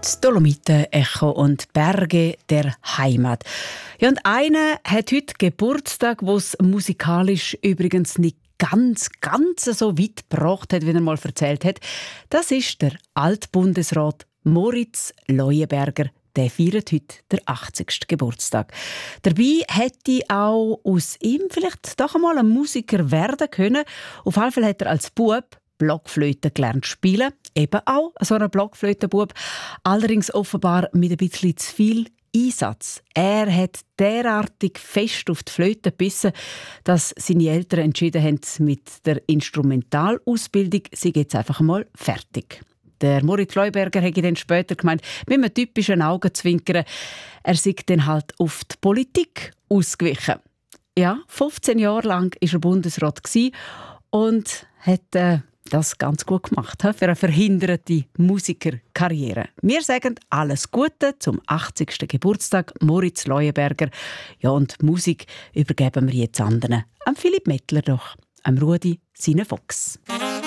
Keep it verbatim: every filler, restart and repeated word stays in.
die Dolomiten, Echo und Berge der Heimat. Ja, und einer hat heute Geburtstag, wo es musikalisch übrigens nicht ganz, ganz so weit gebracht hat, wie er mal erzählt hat. Das ist der Altbundesrat Moritz Leuenberger. Der feiert heute den achtzigsten Geburtstag. Dabei hätte auch aus ihm vielleicht doch einmal ein Musiker werden können. Auf jeden Fall hat er als Bub Blockflöte gelernt spielen. Eben auch so ein Blockflötenbub. Allerdings offenbar mit ein bisschen zu viel Einsatz. Er hat derartig fest auf die Flöte gebissen, dass seine Eltern entschieden haben, mit der Instrumentalausbildung sei jetzt einfach mal fertig. Der Moritz Leuenberger hätte dann später gemeint, mit einem typischen Augenzwinkern, er sei dann halt auf die Politik ausgewichen. Ja, fünfzehn Jahre lang war er Bundesrat und hat äh, das ganz gut gemacht für eine verhinderte Musikerkarriere. Wir sagen alles Gute zum achtzigsten Geburtstag Moritz Leuenberger. Ja, und die Musik übergeben wir jetzt anderen. Am Philipp Mettler doch, am Rudi seinen Fox.